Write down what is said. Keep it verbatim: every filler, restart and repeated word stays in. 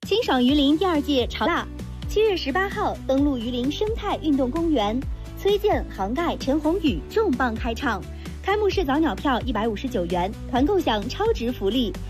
清爽榆林第二届潮大，七月十八号登陆榆林生态运动公园，崔健、杭盖、陈鸿宇重磅开唱。开幕式早鸟票一百五十九元，团购享超值福利，